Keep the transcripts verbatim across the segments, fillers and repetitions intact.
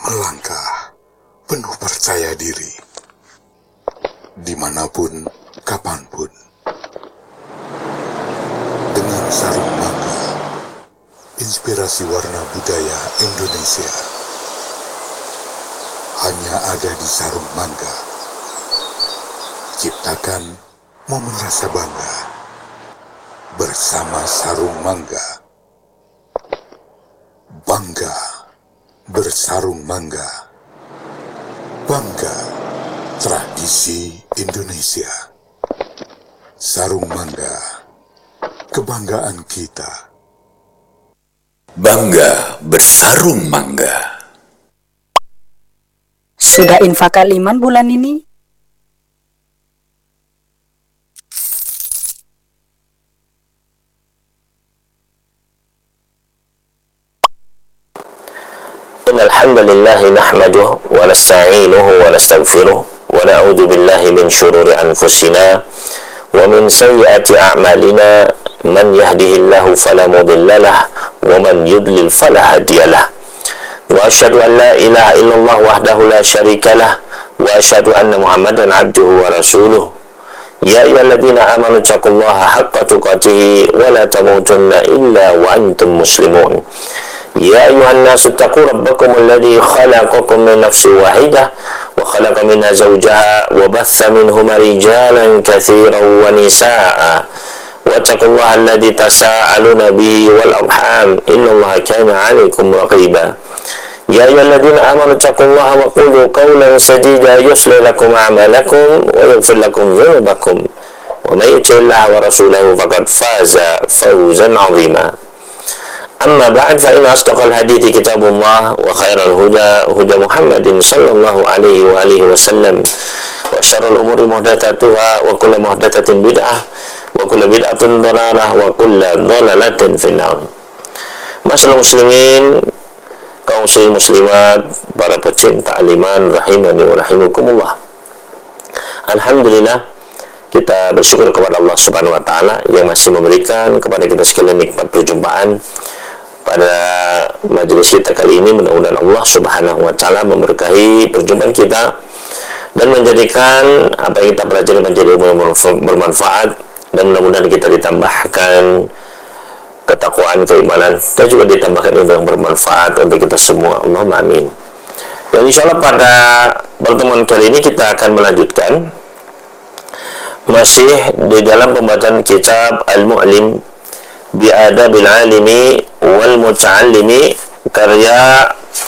melangkah penuh percaya diri, dimanapun, kapanpun, dengan sarung mangga, inspirasi warna budaya Indonesia, hanya ada di sarung mangga. Ciptakan momen rasa bangga bersama sarung mangga. Bangga bersarung mangga. Bangga tradisi Indonesia. Sarung mangga, kebanggaan kita. Bangga bersarung mangga. Sudah infak aliman bulan ini? Alhamdulillah nahmaduhu wa nasta'inuhu wa nastaghfiruh wa na'udzu billahi min syururi anfusina wa min sayyiati a'malina. Man yahdihillahu fala mudilla lahu wa man yudlil fala hadiyalah. Wa asyhadu an la ilaha illallah wahdahu la syarika lah wa asyhadu anna Muhammadan abduhu wa rasuluh. Ya ayyuhalladzina amanu taqullaha haqqa tuqatih wa la tamutunna illa wa antum muslimun. Ya ayyuhan nasu taqu rabbakum alladhi khalaqakum min nafsin wahidah wa khalaqa minha zawjaha wa batha minhuma rijalan katsiran wa nisaa'a wattaqullaha alladhi tasaaluna bihi wal arham innallaha kana 'alaykum raqiba. Ya ayyuhalladzina amanu taqullaha wa qulu qawlan sadida yuslih lakum a'malakum wa yaghfir lakum dhunubakum wa may yuti'illaha wa rasulahu faqad faza fawzan 'azima. Amma ba'd, fa inna asdaqal hadithi kitabullah wa khairal huda huda Muhammadin sallallahu alaihi wa alihi wasallam wa syarrul umuri muhdatsatuha wa kullu muhdatsatin bid'ah wa kullu bid'atin dhalalah wa kullu dhalalatin finnar. Masyaallah muslimin, kaum muslimin muslimat, para pecinta aliman rahimani wa rahimakumullah. Alhamdulillah, kita bersyukur kepada Allah Subhanahu wa taala yang masih memberikan kepada kita sekalian nikmat perjumpaan pada majelis kita kali ini. Mudah-mudahan Allah Subhanahu wa taala memberkahi perjumpaan kita dan menjadikan apa yang kita pelajari menjadi bermanfaat, dan mudah-mudahan kita ditambahkan ketakwaan, keimanan, dan juga ditambahkan ilmu yang bermanfaat untuk kita semua. Allahumma amin. Dan insya Allah pada pertemuan kali ini kita akan melanjutkan masih di dalam pembacaan kitab Al-Mu'lim bi Adabil Alimi wal Muta'allimi karya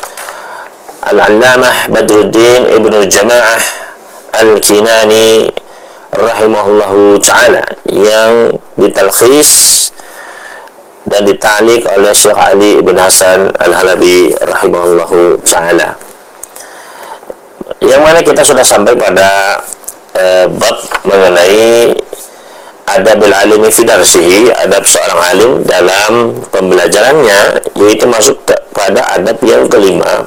Al-Allamah Badruddin Ibnu Jama'ah Al-Kinani rahimahullahu ta'ala, yang ditalkhis dan dita'liq oleh Syekh Ali Ibn Hasan Al-Halabi rahimahullahu ta'ala, yang mana kita sudah sampai pada eh, bab mengenai adabil alimi fi darsihi, adab seorang alim dalam pembelajarannya, yaitu masuk pada adab yang kelima,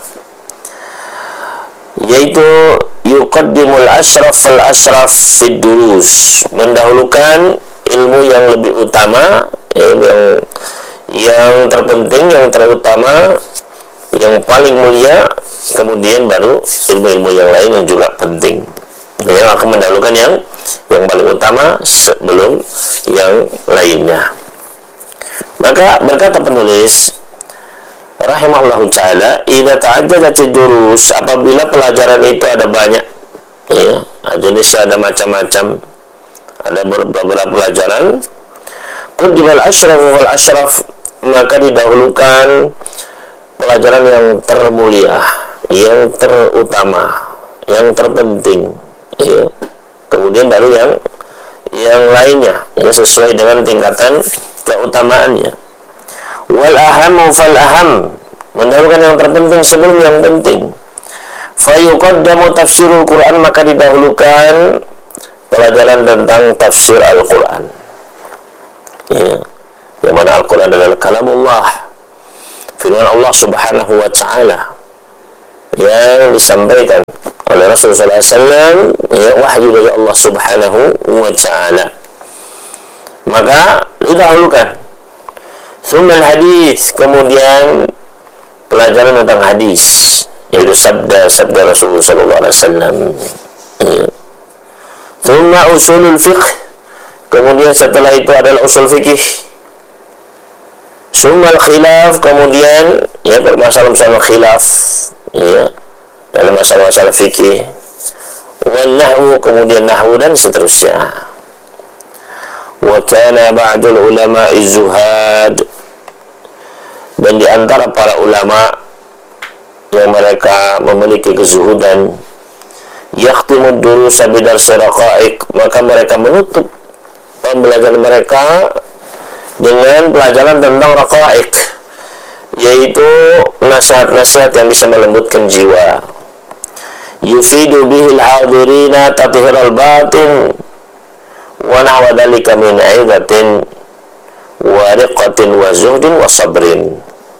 yaitu yuqaddimul ashraf fal ashraf fid durus, mendahulukan ilmu yang lebih utama, ilmu yang yang terpenting, yang terutama, yang paling mulia, kemudian baru ilmu-ilmu yang lain yang juga penting. Yang akan mendahulukan yang yang paling utama sebelum yang lainnya. Maka berkata penulis rahimahullahu ta'ala, idza ta'addadat durus, apabila pelajaran itu ada banyak, ya, jenis ada macam-macam, ada beberapa pelajaran, quddimal asyraf wal asyraf, maka didahulukan pelajaran yang termulia, yang terutama, yang terpenting, ya. Kemudian baru yang yang lainnya, ya, sesuai dengan tingkatan keutamaannya. Wal ahamu fal aham, mendahulukan yang terpenting sebelum yang penting. Fa yuqaddamu tafsirul Quran, maka didahulukan pelajaran tentang tafsir Al-Quran, ya, yang mana Al-Quran adalah kalamullah, firman Allah Subhanahu wa ta'ala, yang disampaikan oleh Rasulullah sallallahu alaihi wasallam, ya, wahyu dari Allah Subhanahu wa ta'ala, maka didahulukan. Summal hadis, kemudian pelajaran tentang hadis, yaitu sabda-sabda Rasulullah sallallahu alaihi wasallam. Ya. Thumma usulul fiqh, kemudian setelah itu adalah usul fikih. Summal khilaf, kemudian ya permasalahan-permasalahan khilaf ya dalam masalah-masalah fikih. Wal nahwu, kemudian nahwu dan seterusnya. Wa kana ba'dul ulama az-zuhad, dan di antara para ulama yang mereka memiliki kezuhudan, yakhtimud durusa bidarsi raqaiq, maka mereka menutup pembelajaran mereka dengan pelajaran tentang raqaiq, yaitu nasihat-nasihat yang bisa melembutkan jiwa. Yufidu bihil hadirina tathiral batin wa nahwa dhalika min aidatin wa riqatin wa zuhdin wa sabrin,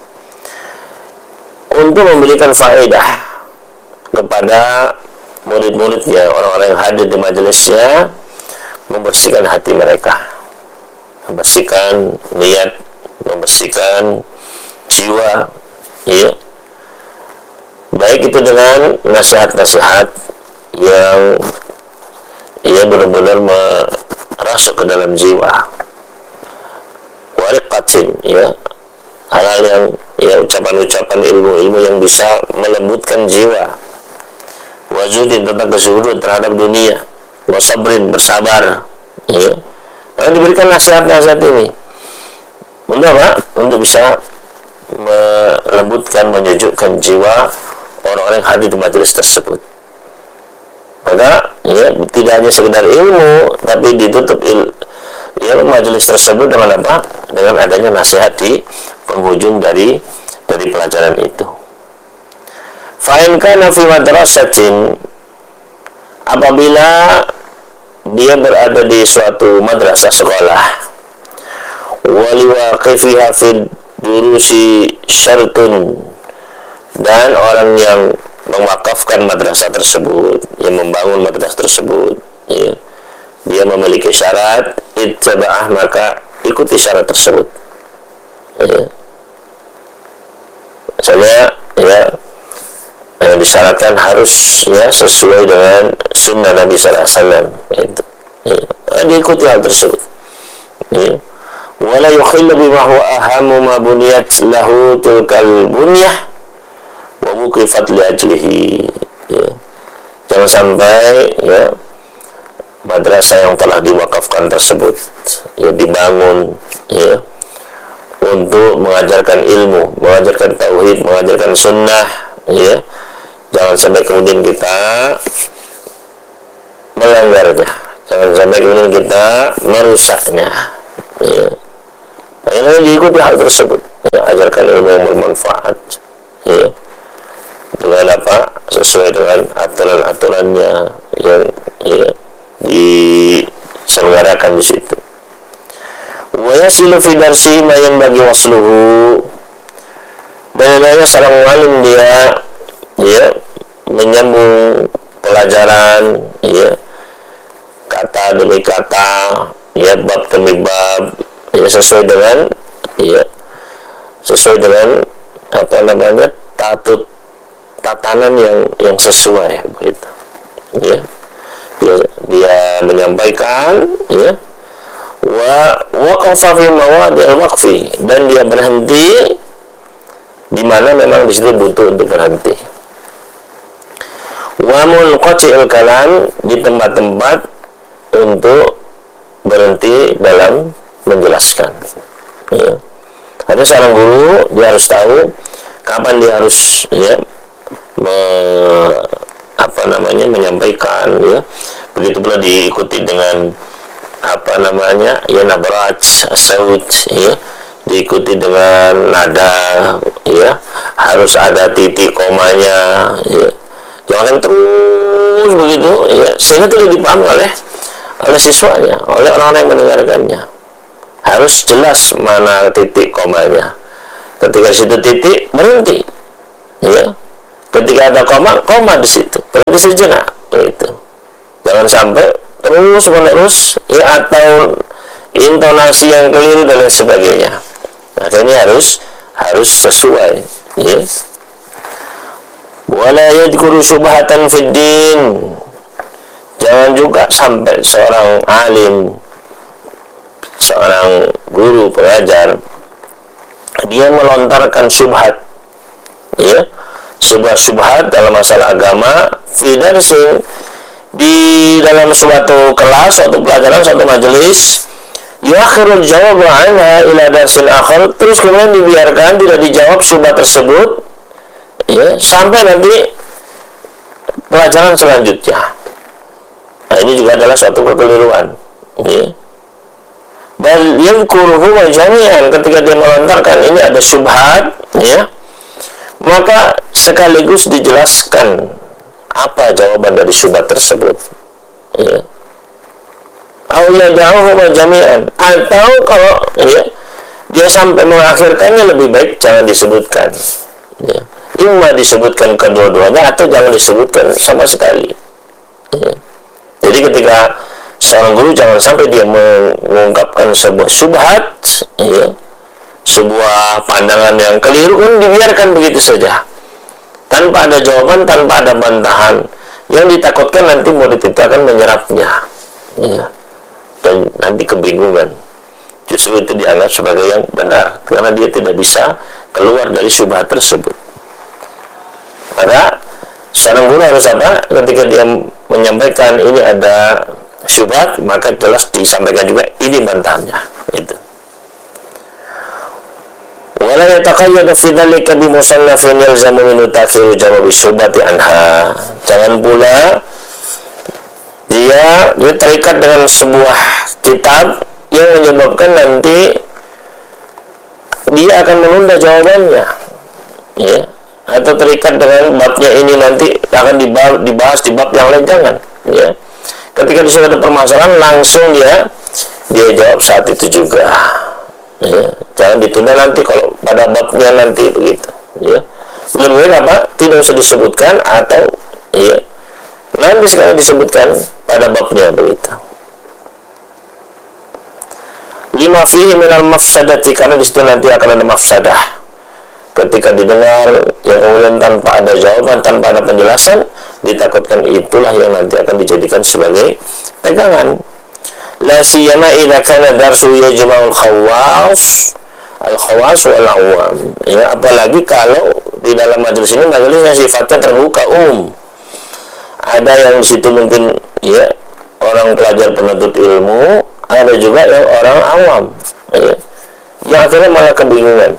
untuk memberikan faedah kepada murid-muridnya, orang-orang yang hadir di majelisnya, membersihkan hati mereka, membersihkan niat, membersihkan jiwa, ya, baik itu dengan nasihat-nasihat yang ia benar-benar merasuk ke dalam jiwa, wariqatin, ya, hal-hal yang ya ucapan-ucapan ilmu-ilmu yang bisa melembutkan jiwa, wajudin, tentang kezuhudan terhadap dunia, wasabrin, bersabar, ya. Maka diberikan nasihat-nasihat ini untuk apa? Untuk bisa melembutkan, menyejukkan jiwa orang-orang yang hadir di majelis tersebut. Maka ya tidak hanya sekedar ilmu, tapi ditutup il, ya majelis tersebut dengan apa? Dengan adanya nasihat di penghujung dari dari pelajaran itu. Fa'in kana fi madrasatin, apabila dia berada di suatu madrasah sekolah, wali waqifiha fi durusi syartun, dan orang yang mewakafkan madrasah tersebut, yang membangun madrasah tersebut, ya, dia memiliki syarat, ittaba'ah, maka ikuti syarat tersebut. Ya. Misalnya, ya, yang disyaratkan harus ya sesuai dengan sunnah Nabi sallallahu alaihi wasallam, itu ya, diikuti hal tersebut, ya. Wala yukhillu bima huwa ahammu ma buniyat lahu tilkal bunyah wa muqifat li ajlihi, ya. Jangan sampai ya madrasah yang telah diwakafkan tersebut ya dibangun ya untuk mengajarkan ilmu, mengajarkan tauhid, mengajarkan sunnah, ya. Jangan sampai kemudian kita melanggarnya, jangan sampai kemudian kita merusaknya, ya. Akhirnya diikuti hal tersebut, ya, ajarkan ilmu yang bermanfaat, ya, dengan apa? Sesuai dengan aturan-aturannya yang ya, diselenggarakan di situ. Wa yasilu fi darsi ma yang bagi wasluhu, benar-benar seorang alim dia ya menyambung pelajaran, ya, kata demi kata, ya, bab demi bab, ya, sesuai dengan ya sesuai dengan apa namanya tatut tatanan yang yang sesuai begitu, ya. Dia, dia menyampaikan, ya, wa waqafa fi mawadhi'il waqfi, dan dia berhenti di mana memang di situ butuh untuk berhenti. Wa munqati'il kalam, di tempat-tempat untuk berhenti dalam menjelaskan, ya. Ada seorang guru, dia harus tahu kapan dia harus ya me, apa namanya menyampaikan, ya. Begitu pula diikuti dengan apa namanya ya nabrat saut, ya, diikuti dengan nada, ya, harus ada titik komanya, ya. Jangan terus begitu, ya, sehingga tidak dipahami oleh oleh siswanya, oleh orang-orang yang mendengarkannya. Harus jelas mana titik komanya. Ketika situ titik, berhenti, ya. Ketika ada koma, koma di situ, berhenti sejenak, itu. Jangan sampai terus menerus, ya, atau intonasi yang keliru dan lain sebagainya. Nah, ini harus harus sesuai, ya. wala yadhkuru syubhatan fid din. Jangan juga sampai seorang alim, seorang guru pengajar, dia melontarkan syubhat, ya, sebuah syubhat dalam masalah agama, fi darsin, di dalam suatu kelas, suatu pelajaran, suatu majelis, yakhirul jawab anha ila darsin akhar, terus kemudian dibiarkan tidak dijawab syubhat tersebut, ya, sampai nanti pelajaran selanjutnya. Nah, ini juga adalah suatu kekeliruan, ya. Bal yadhkuruhu wa jami'an, ketika dia melontarkan ini ada syubhat, ya, maka sekaligus dijelaskan apa jawaban dari syubhat tersebut, ya. Au yad'uhu wa jami'an, atau kalau, ya, dia sampai mengakhirkannya, lebih baik jangan disebutkan, ya. Imma disebutkan kedua-duanya atau jangan disebutkan sama sekali, ya. Jadi ketika seorang guru jangan sampai dia mengungkapkan sebuah syubhat, ya, sebuah pandangan yang keliru, kan dibiarkan begitu saja tanpa ada jawaban, tanpa ada bantahan, yang ditakutkan nanti murid itu akan menyerapnya, ya, dan nanti kebingungan. Justru itu dianggap sebagai yang benar karena dia tidak bisa keluar dari syubhat tersebut. Maka seorang guru harus apa? Ketika dia menyampaikan ini ada syubhat, maka jelas disampaikan juga ini bantahannya, itu. Wala yataqayyadu fi dzalika bi musannafin yalzamu min ta'khir jawab syubhati anha. Jangan pula dia dia terikat dengan sebuah kitab yang menyebabkan nanti dia akan menunda jawabannya, ya, atau terikat dengan babnya ini nanti akan dibahas di bab yang lain, jangan, ya. Ketika di situ ada permasalahan, langsung dia dia jawab saat itu juga, ya. Jangan ditunda nanti kalau pada babnya nanti, begitu, ya. Lebih baik apa? Tidak usah disebutkan, atau, ya, nanti sekali disebutkan pada babnya, begitu. Lima fihi minal mafsadati, karena di situ nanti akan ada mafsadah. Ketika didengar yang kemudian tanpa ada jawaban, tanpa ada penjelasan, ditakutkan itulah yang nanti akan dijadikan sebagai pegangan. La siyama idza kana darsu yajma'ul khawas al khawas wal awam. Ya, apalagi kalau di dalam majelis ini majelisnya sifatnya terbuka umum. Ada yang di situ mungkin, ya, orang pelajar penuntut ilmu, ada juga yang orang awam, ya, yang akhirnya malah kebingungan.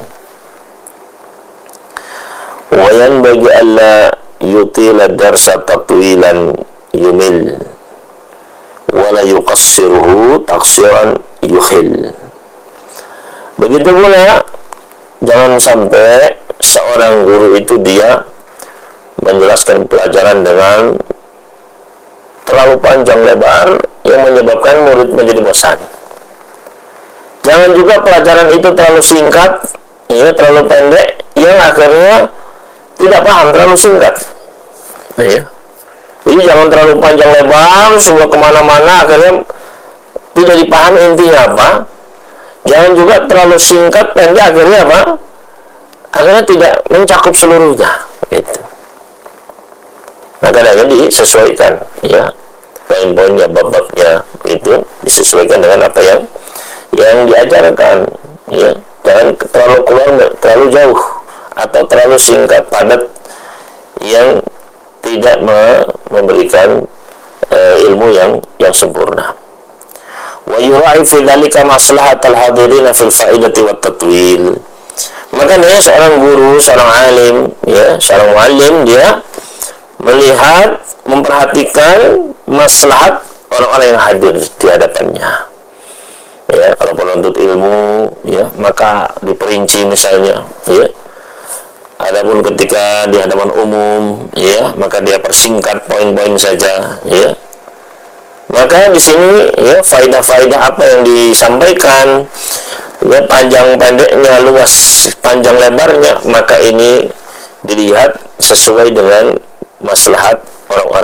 Wa yanbaghi alla yutila darsa tatwilan yumil wala yuqassiruhu taqsiran yukhil. Begitu pula jangan sampai seorang guru itu dia menjelaskan pelajaran dengan terlalu panjang lebar yang menyebabkan murid menjadi bosan. Jangan juga pelajaran itu terlalu singkat, ya, terlalu pendek, yang akhirnya tidak paham, terlalu singkat, ya. Jadi jangan terlalu panjang lebar, semua kemana-mana, akhirnya tidak dipahami intinya apa. Jangan juga terlalu singkat, pendek, akhirnya apa? Akhirnya tidak mencakup seluruhnya, gitu. Nah, kadang-kadang disesuaikan, ya, poin-poinnya, bab-babnya, itu disesuaikan dengan apa yang yang diajarkan, ya. Jangan terlalu keluar, terlalu jauh, atau terlalu singkat, padat, yang tidak memberikan uh, ilmu yang yang sempurna. Wa yura'i fi dzalika maslahatal hadirin fil faidati wat tatwil. Makanya seorang guru, seorang alim, ya, seorang muallim, dia melihat, memperhatikan maslahat orang-orang yang hadir di hadapannya. Ya, kalau penuntut ilmu, ya, maka diperinci misalnya, ya. Adapun ketika di hadapan umum, ya, maka dia persingkat poin-poin saja, ya. Maka di sini, ya, faidah-faidah apa yang disampaikan, ya, panjang pendeknya, luas panjang lebarnya, maka ini dilihat sesuai dengan maslahat orang-orang